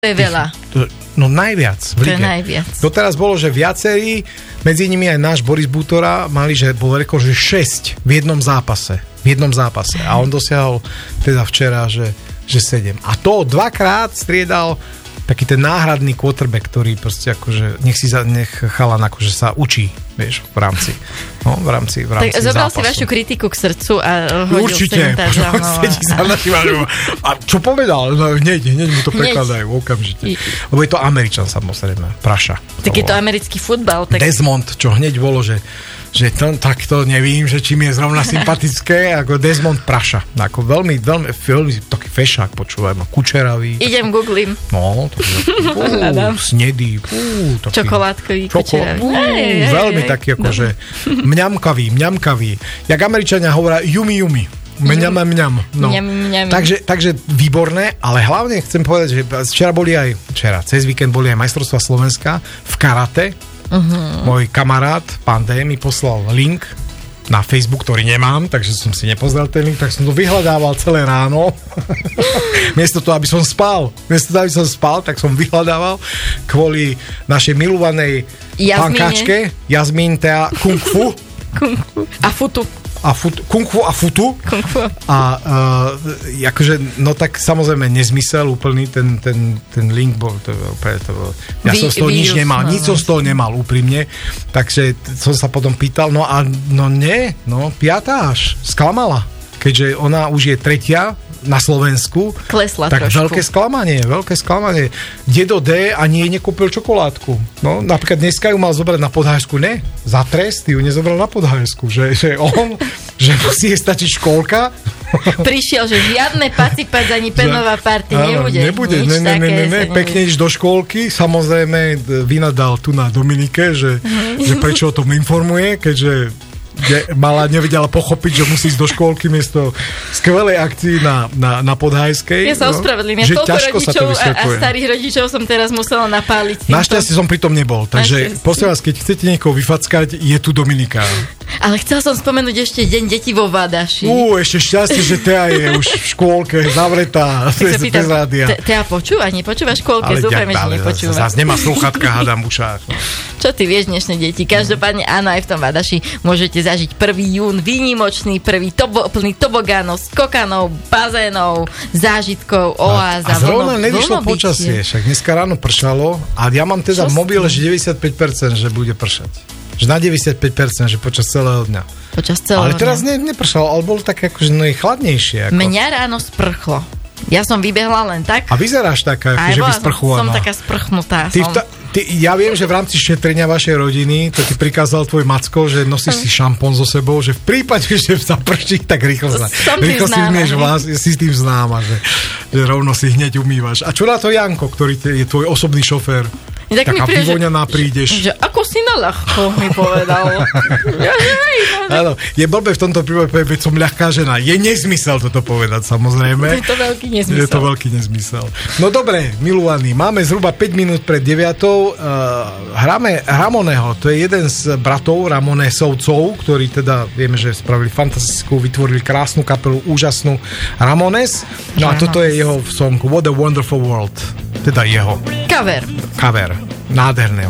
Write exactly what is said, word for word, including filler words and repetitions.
je veľa. No najviac. To je najviac. Doteraz bolo, že viacerí, medzi nimi aj náš Boris Bútora, mali, že bol rekord, že šesť v jednom zápase. V jednom zápase. A on dosiahol teda včera, že, že sedem. A to dvakrát striedal taký ten náhradný quarterback, ktorý proste akože, nech si za, nech chalan akože sa učí, vieš, v rámci, no, v rámci, v rámci tak zobral zápasu. si vašu kritiku k srdcu a hodil určite, sedí za našim a čo povedal? No, hneď, hneď mu to prekladajú, okamžite. Lebo je to Američan, samozrejme, Praša. Tak je to americký futbal. Tak... Desmond, čo hneď bolo, že že to, takto nevím, že čím je zrovna sympatické, ako Desmond Praša. Ako veľmi, veľmi, veľmi taký fešák, počúvaj ma, kučeravý. Idem, googlím. No, to je uh, snedý, uh, taký čokoládkový, čoko, kučeravý. Uh, aj, aj, aj, veľmi taký, akože mňamkavý, mňamkavý. Jak Američania hovoria yumi yumi. Mňam, mňam. No. Mňam, mňam. Takže, takže výborné, ale hlavne chcem povedať, že včera boli aj, včera, cez víkend boli aj majstrovstvá Slovenska v karate. Uh-huh. Môj kamarát, pán D, mi poslal link na Facebook, ktorý nemám, takže som si nepozrel ten link, tak som to vyhľadával celé ráno. Miesto toho, aby som spal. Miesto toho, aby som spal, tak som vyhľadával kvôli našej milovanej pankačke Jasmín Tea Kung Fu. Kung Fu. A futu. A fut, kung fu a futu. Kung fu. A uh, akože, no tak samozrejme nezmysel úplný ten, ten, ten link bol. To, to, to, ja Vy, som z toho nič nemal. Nič som z toho nemal úprimne. Takže som sa potom pýtal, no a no nie, no piatá až sklamala. Keďže ona už je tretia na Slovensku, klesla tak trošku. veľké sklamanie, veľké sklamanie. Dedo D ani jej nekúpil čokoládku. No, napríklad dneska ju mal zobrať na Podhajsku, ne? Za trest ju nezobral na Podhajsku, že, že on, že musí jej stačiť škôlka. Prišiel, že žiadne pacipac ani penová party nebude. Nebude, nič ne, ne, také. Ne, ne, ne, pekne ideš do škôlky, samozrejme vynadal tu na Dominike, že, že prečo o tom informuje, keďže mala, nevedela pochopiť, že musí ísť do škôlky miesto skvelej akcii na, na, na Podhajskej. Ja sa ospravedlím, ja toľko rodičov a, a starých rodičov som teraz musela napáliť. Našťastie som pri tom nebol, takže prosím vás, keď chcete niekoho vyfackať, je tu Dominika. Ale chcel som spomenúť ešte deň detí vo Vádaši. Ú, ešte šťastie, že Tea je už v škôlke zavretá bez, bez rádia. Tea počúva, nepočúva škôlke, zúfajme, že nepočúva. Zás nemá slúchatka, hádam v ušách. Čo ty vieš, dnešné deti? Každopádne áno, aj v tom Vádaši môžete zažiť prvý jún, výnimočný prvý, tobo, plný tobogánov, skokanov, bazénov, zážitkov, oáza. A zrovna nevyšlo počasie, však dneska ráno pršalo a ja mám teda v mobile, že deväťdesiatpäť percent, že bude pršať. Že na deväťdesiatpäť percent, že počas celého dňa. Počas celého ale teraz dňa. Ne, nepršalo, ale bolo také akože no, chladnejšie. Ako... Mňa ráno sprchlo. Ja som vybehla len tak. A vyzeráš taká, že vysprchovaná. Som taká sprchnutá. Ty, som... ta, ty, ja viem, že v rámci šetrenia vašej rodiny to ti prikázal tvoj macko, že nosíš si šampón so sebou, že v prípade, že zaprší, tak rýchlo, rýchlo si zmieš vlas, si s tým známa, že, že rovno si hneď umývaš. A čo na to Janko, ktorý je tvoj osobný šofér? Tak taká pivoňaná prídeš. Že, že ako si na ľahko mi povedal. Áno, je blbé v tomto prípade, veď som ľahká žena. Je nezmysel toto povedať, samozrejme. Je to veľký nezmysel. Je to veľký nezmysel. No dobre, milovaní, máme zhruba päť minút pred deviatou. Uh, hráme Ramoneho, to je jeden z bratov Ramonesovcov, ktorí teda, vieme, že spravili fantastickú, vytvorili krásnu kapelu, úžasnú Ramones. No a toto je jeho song What a Wonderful World. Teda jeho. Cover. Cover. Nádherného.